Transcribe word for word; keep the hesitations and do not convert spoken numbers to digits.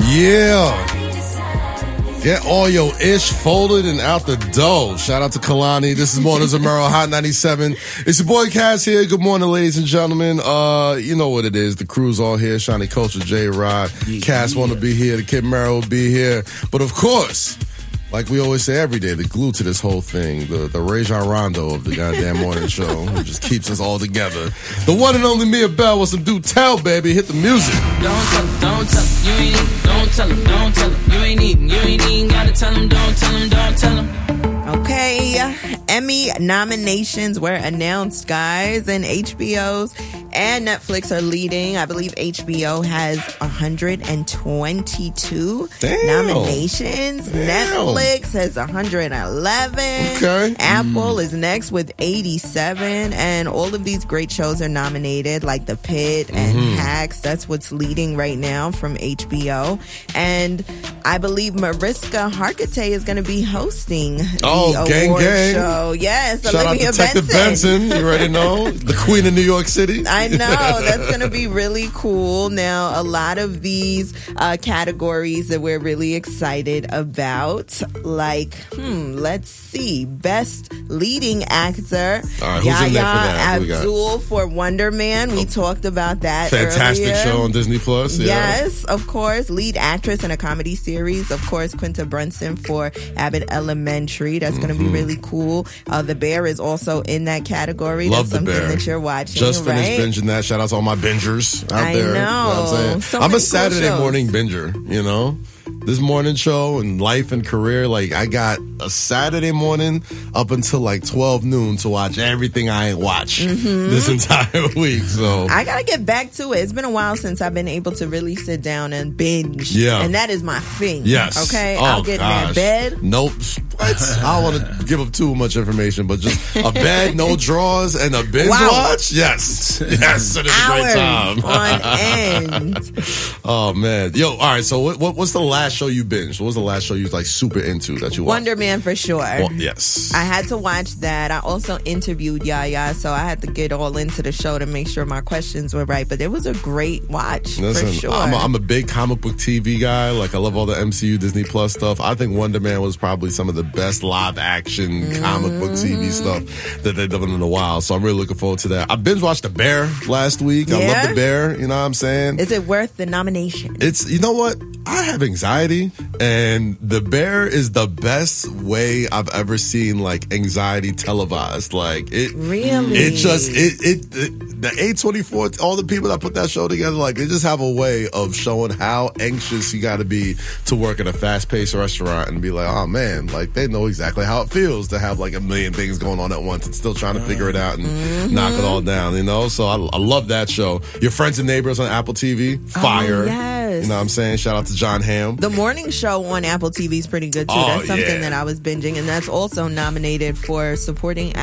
Yeah. Get all your ish folded and out the dough. Shout out to Kalani. This is Mornings of Merrill, Hot ninety-seven. It's your boy Cass here. Good morning, ladies and gentlemen. Uh, you know what it is. The crew's all here. Shiny Culture, J-Rod. Yeah, Cass yeah. want to be here. The Kid Merrill will be here. But of course, like we always say every day, the glue to this whole thing, the, the Rajon Rondo of the goddamn morning show, who just keeps us all together. The one and only Mia Bell with some do tell, baby. Hit the music. Don't tell him, don't tell him, you ain't even, don't tell him, don't tell him, you ain't even, you ain't even gotta tell him, don't tell him, don't tell him. Okay, Emmy nominations were announced, guys, and H B O's and Netflix are leading. I believe H B O has one hundred twenty-two Damn. nominations. Damn. Netflix has one hundred eleven. Okay. Apple mm. is next with eighty-seven, and all of these great shows are nominated, like The Pitt and mm-hmm. Hacks. That's what's leading right now from H B O. And I believe Mariska Hargitay is going to be hosting the oh, gang, award gang. show. Yes, Shout Olivia out Detective Benson. Benson. You already know. The Queen of New York City. I know. That's going to be really cool. Now, a lot of these uh, categories that we're really excited about, like, hmm, let's see. Best Leading Actor. All right, who's in there for that? Abdul for Wonder Man. We oh, talked about that Fantastic earlier. show on Disney Plus. Yeah. Yes, of course. Lead Actress in a Comedy Series. Of course, Quinta Brunson for Abbott Elementary. That's going to mm-hmm. be really cool. Uh, The Bear is also in that category. Love That's The something Bear. that you're watching. Just finished right? binging that. Shout out to all my bingers out I there. know. You know what I'm saying? So I'm many a Saturday cool morning binger, you know? This morning show and life and career, like I got a Saturday morning up until like twelve noon to watch everything I ain't watch mm-hmm. this entire week. So I gotta get back to it. It's been a while since I've been able to really sit down and binge. Yeah. And that is my thing. Yes. Okay. Oh, I'll get gosh. in that bed. Nope. What? I don't want to give up too much information, but just a bed, no drawers, and a binge wow. watch? Yes. Yes. It is Hours a great time. on end. Oh, man. Yo, all right. So what, what, what's the last show you binged? What was the last show you was like super into that you watched? Wonder Man for sure. Well, yes. I had to watch that. I also interviewed Yaya, so I had to get all into the show to make sure my questions were right. But it was a great watch. Listen, for sure. I'm a, I'm a big comic book T V guy. Like I love all the M C U, Disney Plus stuff. I think Wonder Man was probably some of the best live action mm-hmm. comic book T V stuff that they've done in a while. So I'm really looking forward to that. I binge watched The Bear last week. Yeah? I love The Bear. You know what I'm saying? Is it worth the nomination? It's, you know what? I have anxiety, and The Bear is the best way I've ever seen like anxiety televised. Like it really, it just it it, it the A twenty-four, all the people that put that show together, like they just have a way of showing how anxious you got to be to work at a fast-paced restaurant and be like, oh man, like they know exactly how it feels to have like a million things going on at once and still trying to figure it out and mm-hmm. knock it all down. You know, so I, I love that show. Your Friends and Neighbors on Apple T V, fire. Oh, yes. You know what I'm saying? Shout out to John Hamm. The morning show on Apple T V is pretty good too. Oh, that's something yeah. that I was binging, and that's also nominated for supporting